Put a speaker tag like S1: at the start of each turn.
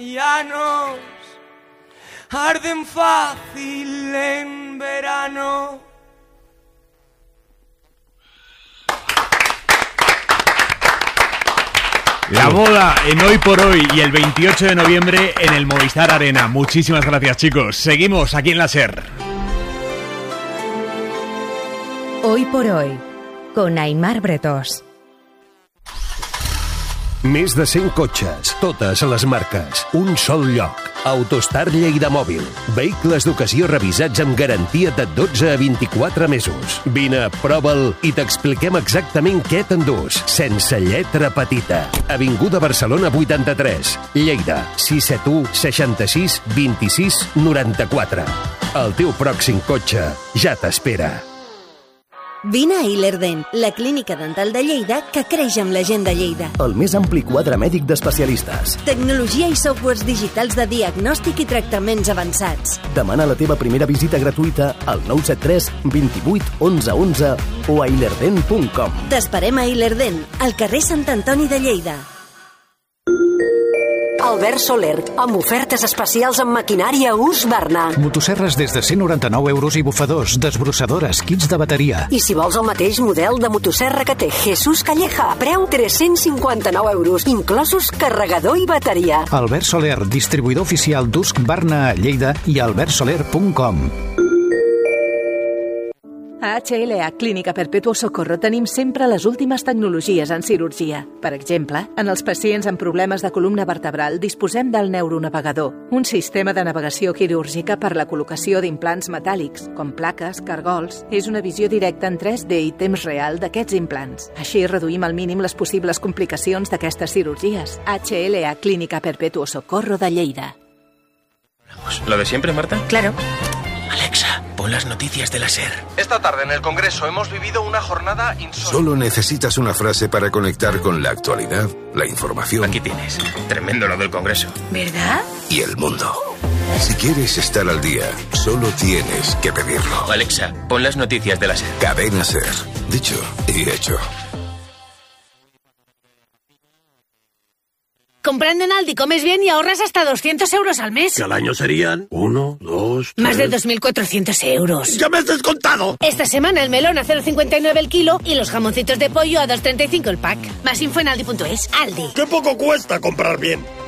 S1: Llanos arden fácil en verano.
S2: La boda en Hoy por Hoy y el 28 de noviembre en el Movistar Arena. Muchísimas gracias, chicos. Seguimos aquí en la SER.
S3: Hoy por Hoy, con Aimar Bretós.
S4: Més de 100 cotxes, totes les marques, un sol lloc. Autostar Lleida Mòbil. Vehicles d'ocasió revisats amb garantia de 12 a 24 mesos. Vine, prova'l i t'expliquem exactament què t'endús, sense lletra petita. Avinguda Barcelona 83, Lleida, 671 66 26 94. El teu pròxim cotxe ja t'espera.
S5: Vine a Ilerden, la clínica dental de Lleida que creix amb la gent de Lleida.
S6: El més ampli quadre mèdic d'especialistes.
S5: Tecnologia i softwares digitals de diagnòstic i tractaments avançats.
S6: Demana la teva primera visita gratuïta al 973 28 11 11 o a ilerden.com.
S5: T'esperem a Ilerden, al carrer Sant Antoni de Lleida.
S7: Albert Soler, amb ofertes especials en maquinària Husqvarna.
S8: Motosserres des de 199 euros i bufadors, desbrossadores, kits de bateria.
S7: I si vols el mateix model de motosserra que té Jesús Calleja, preu 359 euros, inclosos carregador i bateria.
S8: Albert Soler, distribuïdor oficial d'Husqvarna a Lleida i albertsoler.com.
S3: A HLA Clínica Perpetuo Socorro tenim sempre les últimes tecnologies en cirurgia. Per exemple, en els pacients amb problemes de columna vertebral disposem del neuronavegador, un sistema de navegació quirúrgica per la col·locació d'implants metàl·lics, com plaques, cargols. És una visió directa en 3D i temps real d'aquests implants. Així reduïm al mínim les possibles complicacions d'aquestes cirurgies. HLA Clínica Perpetuo Socorro de Lleida.
S9: ¿Lo de siempre, Marta?
S3: Claro.
S9: Alexa, pon las noticias de la SER.
S10: Esta tarde en el Congreso hemos vivido una jornada insólita.
S11: Solo necesitas una frase para conectar con la actualidad, la información.
S9: Aquí tienes. Tremendo lo del Congreso.
S3: ¿Verdad?
S11: Y el mundo. Si quieres estar al día, solo tienes que pedirlo.
S9: Alexa, pon las noticias de la SER.
S11: Cadena SER. Dicho y hecho.
S12: Comprando en Aldi comes bien y ahorras hasta 200 euros al mes.
S13: Que al año serían 1, 2, 3...
S12: Más de 2.400 euros.
S13: ¡Ya me has descontado!
S12: Esta semana el melón a 0,59 el kilo y los jamoncitos de pollo a 2,35 el pack. Más info en aldi.es. Aldi.
S13: ¡Qué poco cuesta comprar bien!